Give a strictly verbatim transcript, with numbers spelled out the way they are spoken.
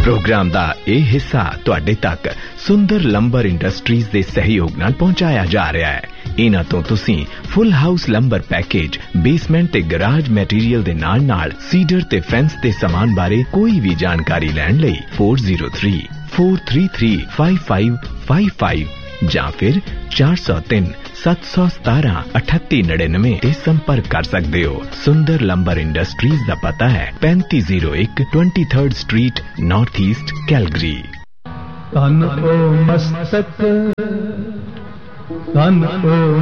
Programme दा यह हिस्सा तुहाडे तक सुंदर लंबर इंडस्ट्रीज दे सहयोग नाल पहुंचाया जा रहा है। इन्हां तो तुसीं full house lumbar package, basement ते गराज मैटीरियल दे नाल नाल सीडर ते फेंस दे सामान बारे कोई भी जानकारी लैण लई four zero three four three three five five five five जां फिर चार सौ तीन सत्त सौ सतारा अठत्ती नड़िनवे ते संपर्क कर सकते हो। सुंदर लंबर इंडस्ट्रीज का पता है पैंती जीरो एक twenty third street, north east, Calgary. तन ओ मस्तक, तन ओ